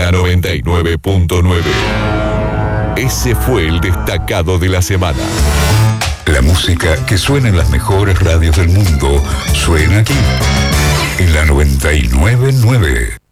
la 99.9. Ese fue el destacado de la semana. La música que suena en las mejores radios del mundo suena aquí, en la 99.9.